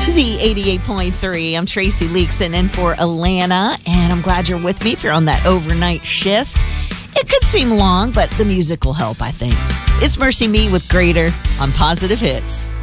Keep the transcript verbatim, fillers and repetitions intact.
Z eighty-eight point three. I'm Tracy Leekson in for Alana, and I'm glad you're with me if you're on that overnight shift. It could seem long, but the music will help, I think. It's Mercy Me with Greater on Positive Hits.